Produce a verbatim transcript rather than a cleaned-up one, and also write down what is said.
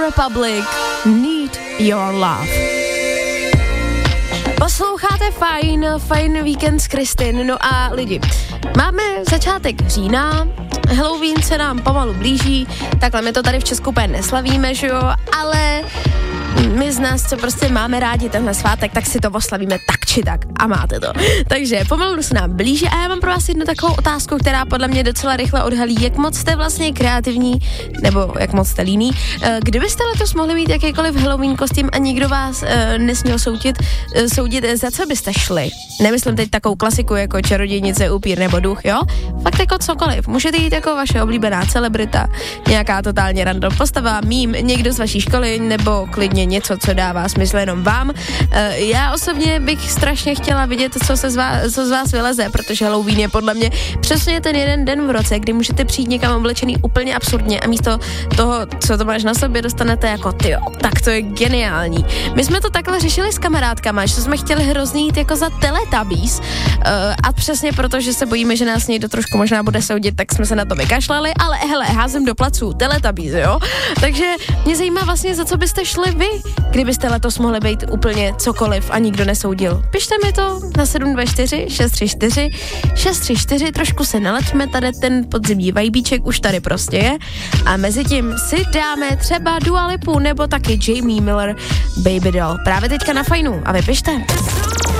Republic, Need Your Love. Posloucháte fajn, fajn víkend s Kristin. No a lidi, máme začátek října, Halloween se nám pomalu blíží, takhle my to tady v Česku úplně neslavíme, že jo, ale my z nás, co prostě máme rádi tenhle svátek, tak si to oslavíme tak či tak a máte to. Takže pomalu se nám blíží a já mám pro vás jednu takovou otázku, která podle mě docela rychle odhalí, jak moc jste vlastně kreativní, nebo jak moc jste líní. Kdybyste letos mohli mít jakýkoliv Halloween kostým a nikdo vás uh, nesměl soudit, uh, soudit, za co byste šli? Nemyslím teď takovou klasiku jako čarodějnice, upír nebo duch, jo? Fakt jako cokoliv. Můžete jít jako vaše oblíbená celebrita, nějaká totálně random postava, mím, někdo z vaší školy, nebo klidně něco, co dává smysl jenom vám. Uh, já osobně bych strašně chtěla vidět, co, se z vás, co z vás vyleze, protože Halloween je podle mě přesně ten jeden den v roce, kdy můžete přijít někam oblečený úplně absurdně a místo toho, co to máš na sobě, dostanete jako tyjo, tak to je geniální. My jsme to takhle řešili s kamarádkama, že jsme chtěli hrozně jít jako za Teletubbies uh, a přesně proto, že se bojíme, že nás někdo trošku možná bude soudit, tak jsme se na to vykašlali, ale hele, házím do placů Teletubbies, jo? Takže mě zajímá vlastně, za co byste šli vy, kdybyste letos mohli být úplně cokoliv a nikdo nesoudil. Pište mi to na sedm dva čtyři šest tři čtyři šest tři čtyři, trošku se nalaďme, tady ten podzimní vajbíček už tady prostě je a mezi tím si dáme třeba Dua Lipu nebo taky Jamie Miller Baby Doll. Právě teďka na fajnu a vy pište.